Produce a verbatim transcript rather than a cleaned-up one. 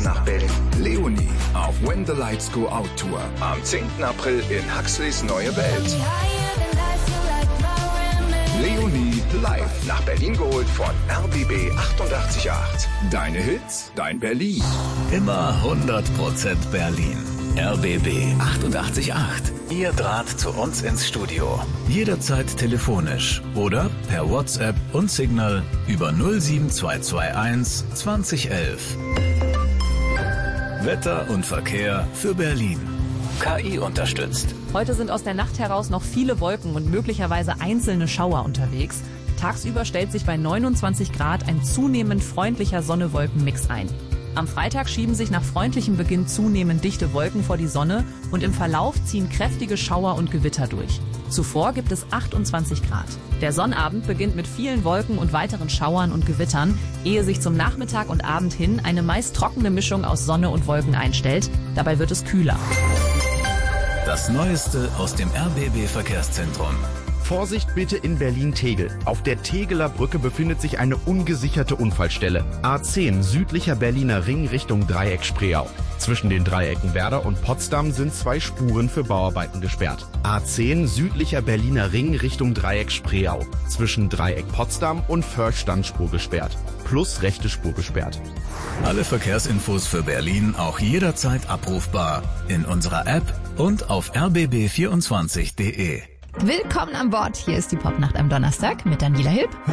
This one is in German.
nach Berlin. Leonie auf When the Lights Go Out Tour. Am zehnten April in Huxleys Neue Welt. Leonie live nach Berlin geholt von R B B achtundachtzig Komma acht. Deine Hits, dein Berlin. Immer hundert Prozent Berlin. R B B achtundachtzig Komma acht. Ihr Draht zu uns ins Studio. Jederzeit telefonisch oder per WhatsApp und Signal über null sieben zwei zwei eins zwanzig elf. Wetter und Verkehr für Berlin. K I unterstützt. Heute sind aus der Nacht heraus noch viele Wolken und möglicherweise einzelne Schauer unterwegs. Tagsüber stellt sich bei neunundzwanzig Grad ein zunehmend freundlicher Sonne-Wolken-Mix ein. Am Freitag schieben sich nach freundlichem Beginn zunehmend dichte Wolken vor die Sonne und im Verlauf ziehen kräftige Schauer und Gewitter durch. Zuvor gibt es achtundzwanzig Grad. Der Sonnabend beginnt mit vielen Wolken und weiteren Schauern und Gewittern, ehe sich zum Nachmittag und Abend hin eine meist trockene Mischung aus Sonne und Wolken einstellt. Dabei wird es kühler. Das Neueste aus dem R B B-Verkehrszentrum. Vorsicht bitte in Berlin-Tegel. Auf der Tegeler Brücke befindet sich eine ungesicherte Unfallstelle. A zehn, südlicher Berliner Ring Richtung Dreieck Spreeau. Zwischen den Dreiecken Werder und Potsdam sind zwei Spuren für Bauarbeiten gesperrt. A zehn, südlicher Berliner Ring Richtung Dreieck Spreeau. Zwischen Dreieck Potsdam und Försch Standspur gesperrt. Plus rechte Spur gesperrt. Alle Verkehrsinfos für Berlin auch jederzeit abrufbar in unserer App und auf r b b vierundzwanzig punkt de. Willkommen an Bord. Hier ist die Popnacht am Donnerstag mit Daniela Hilb.